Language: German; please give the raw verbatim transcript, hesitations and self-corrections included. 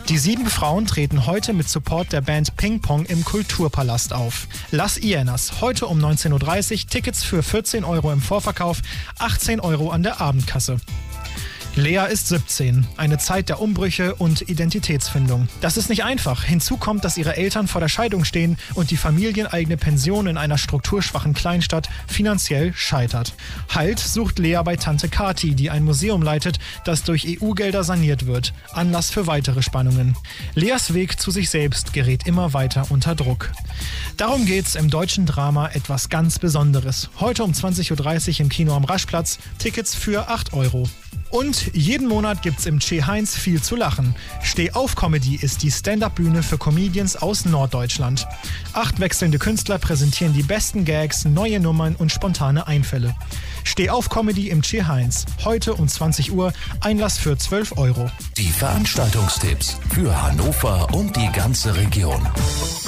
Die sieben Frauen treten heute mit Support der Band Ping Pong im Kulturpalast auf. Las Hienas, heute um neunzehn Uhr dreißig, Tickets für vierzehn Euro im Vorverkauf, achtzehn Euro an der Abendkasse. Lea ist siebzehn, eine Zeit der Umbrüche und Identitätsfindung. Das ist nicht einfach. Hinzu kommt, dass ihre Eltern vor der Scheidung stehen und die familieneigene Pension in einer strukturschwachen Kleinstadt finanziell scheitert. Halt sucht Lea bei Tante Kati, die ein Museum leitet, das durch E U-Gelder saniert wird. Anlass für weitere Spannungen. Leas Weg zu sich selbst gerät immer weiter unter Druck. Darum geht's im deutschen Drama Etwas ganz Besonderes. Heute um zwanzig Uhr dreißig im Kino am Raschplatz. Tickets für acht Euro. Und jeden Monat gibt's im Che Heinz viel zu lachen. Steh-auf-Comedy ist die Stand-up-Bühne für Comedians aus Norddeutschland. Acht wechselnde Künstler präsentieren die besten Gags, neue Nummern und spontane Einfälle. Steh-auf-Comedy im Che Heinz. Heute um zwanzig Uhr, Einlass für zwölf Euro. Die Veranstaltungstipps für Hannover und die ganze Region.